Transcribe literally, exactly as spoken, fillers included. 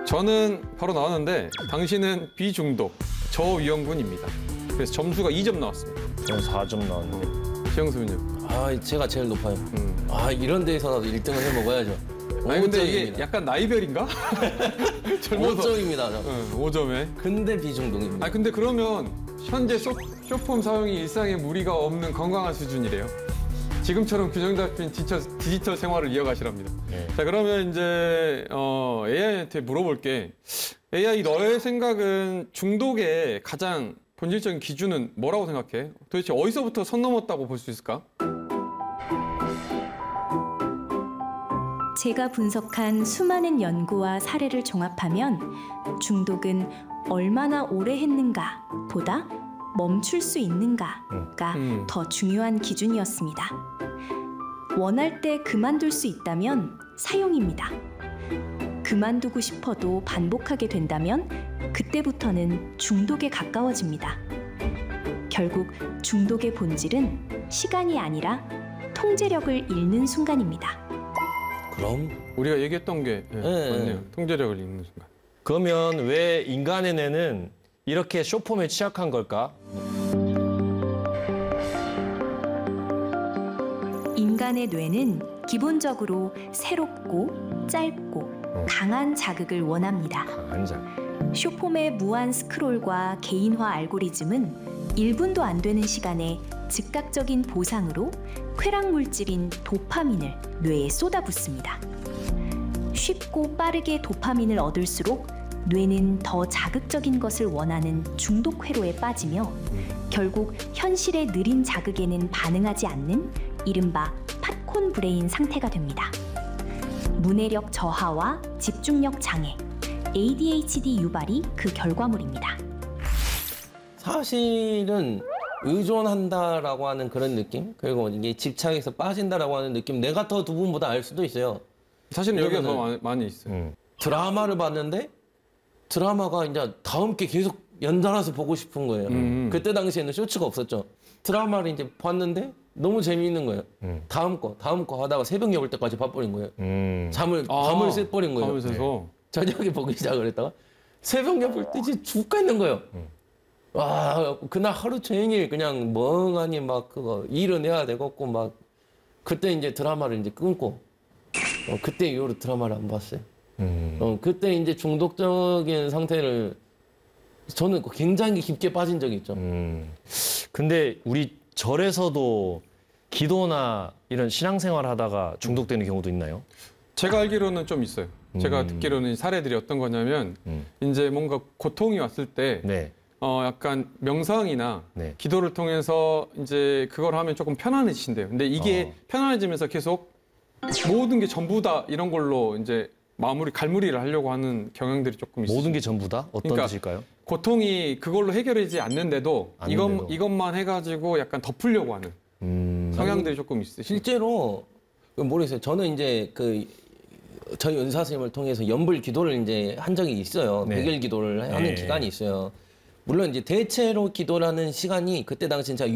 저는 바로 나왔는데 당신은 비중독, 저위험군입니다. 그래서 점수가 이 점 나왔습니다. 저는 사 점 나왔는데. 최영수는요? 아, 제가 제일 높아요. 음. 아, 이런 데서라도 일 등을 해 먹어야죠. 아니 근데 이게 약간 나이별인가? 오 점입니다. 응, 오 점에. 근데 비중독입니다. 아 근데 그러면 현재 쇼, 쇼폼 사용이 일상에 무리가 없는 건강한 수준이래요. 지금처럼 균형 잡힌 디지털, 디지털 생활을 이어가시랍니다. 네. 자 그러면 이제 어, 에이아이한테 물어볼게. 에이아이 너의 생각은 중독의 가장 본질적인 기준은 뭐라고 생각해? 도대체 어디서부터 선 넘었다고 볼 수 있을까? 제가 분석한 수많은 연구와 사례를 종합하면 중독은 얼마나 오래 했는가 보다 멈출 수 있는가가 음. 더 중요한 기준이었습니다. 원할 때 그만둘 수 있다면 사용입니다. 그만두고 싶어도 반복하게 된다면 그때부터는 중독에 가까워집니다. 결국 중독의 본질은 시간이 아니라 통제력을 잃는 순간입니다. 그럼 우리가 얘기했던 게 네, 네, 맞네요. 네. 통제력을 잃는 순간. 그러면 왜 인간의 뇌는 이렇게 쇼폼에 취약한 걸까? 인간의 뇌는 기본적으로 새롭고 짧고 강한 자극을 원합니다. 아니자. 쇼폼의 무한 스크롤과 개인화 알고리즘은 일 분도 안 되는 시간에 즉각적인 보상으로 쾌락 물질인 도파민을 뇌에 쏟아붓습니다. 쉽고 빠르게 도파민을 얻을수록 뇌는 더 자극적인 것을 원하는 중독 회로에 빠지며 결국 현실의 느린 자극에는 반응하지 않는 이른바 팝콘 브레인 상태가 됩니다. 문해력 저하와 집중력 장애, 에이디에이치디 유발이 그 결과물입니다. 사실은 의존한다라고 하는 그런 느낌, 그리고 이게 집착에서 빠진다라고 하는 느낌, 내가 더 두 분보다 알 수도 있어요. 사실은 여기가 더 그러면은- 많이, 많이 있어요. 음. 드라마를 봤는데 드라마가 이제 다음 게 계속 연달아서 보고 싶은 거예요. 음. 그때 당시에는 쇼츠가 없었죠. 드라마를 이제 봤는데 너무 재미있는 거예요. 음. 다음 거, 다음 거 하다가 새벽 여덟 때까지 봐버린 거예요. 음. 잠을 아, 밤을 새버린 거예요. 밤을 새서. 저녁에 보기 시작을 했다가 새벽 여덟 때 이제 죽겠는 거예요. 와, 그날 하루 종일 그냥 멍하니 막 그거 일은 해야 되겠고 막 그때 이제 드라마를 이제 끊고 어, 그때 이후로 드라마를 안 봤어요. 음. 어, 그때 이제 중독적인 상태를 저는 굉장히 깊게 빠진 적이 있죠. 음. 근데 우리 절에서도 기도나 이런 신앙생활 하다가 중독되는 경우도 있나요? 제가 알기로는 좀 있어요. 제가 음. 듣기로는 사례들이 어떤 거냐면 음. 이제 뭔가 고통이 왔을 때 네. 어, 약간 명상이나 네. 기도를 통해서 이제 그걸 하면 조금 편안해지신대요. 근데 이게 어. 편안해지면서 계속 모든 게 전부다 이런 걸로 이제 마무리 갈무리를 하려고 하는 경향들이 조금 있어요. 모든 게 전부다? 어떤 그러니까 뜻일까요? 고통이 그걸로 해결되지 않는데도 이것, 않는데도. 이것만 해가지고 약간 덮으려고 하는 음. 성향들이 조금 있어요. 실제로 모르겠어요. 저는 이제 그 저희 은사 선생님을 통해서 연불 기도를 이제 한 적이 있어요. 네. 백일 기도를 하는 네. 기간이 있어요. 물론 이제 대체로 기도라는 시간이 그때 당시 제가